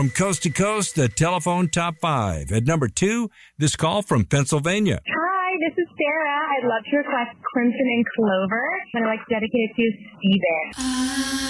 From coast to coast, the telephone top 5. At number 2, this call from Pennsylvania. Hi, this is Sarah. I'd love to request Crimson and Clover, and I'd like to dedicate it to Steven.